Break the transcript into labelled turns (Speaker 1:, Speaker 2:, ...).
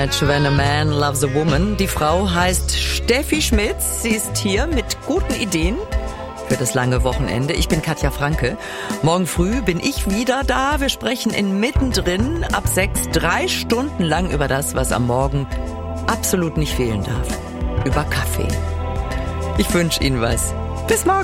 Speaker 1: When a Man Loves a Woman. Die Frau heißt Steffi Schmitz. Sie ist hier mit guten Ideen für das lange Wochenende. Ich bin Katja Franke. Morgen früh bin ich wieder da. Wir sprechen in Mittendrin ab 6, 3 Stunden lang über das, was am Morgen absolut nicht fehlen darf. Über Kaffee. Ich wünsche Ihnen was. Bis morgen.